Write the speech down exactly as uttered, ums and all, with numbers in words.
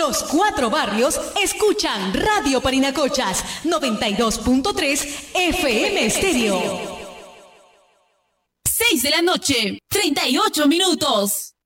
Los cuatro barrios escuchan Radio Parinacochas noventa y dos punto tres F M Estéreo. seis de la noche, treinta y ocho minutos.